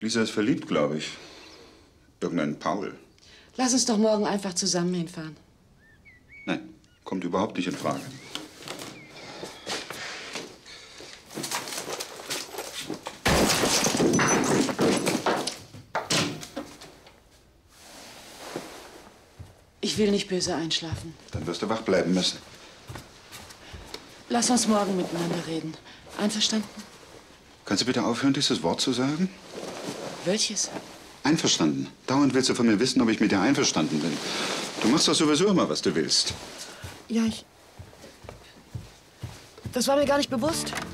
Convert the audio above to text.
Lisa ist verliebt, glaube ich. Irgendein Paul. Lass uns doch morgen einfach zusammen hinfahren. Nein, kommt überhaupt nicht in Frage. Ich will nicht böse einschlafen. Dann wirst du wach bleiben müssen. Lass uns morgen miteinander reden. Einverstanden? Kannst du bitte aufhören, dieses Wort zu sagen? Welches? Einverstanden. Dauernd willst du von mir wissen, ob ich mit dir einverstanden bin. Du machst doch sowieso immer, was du willst. Ja, Das war mir gar nicht bewusst.